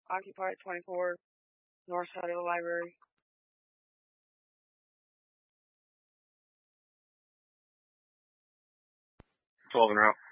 Occupy 24, north side of the library. 12 en route.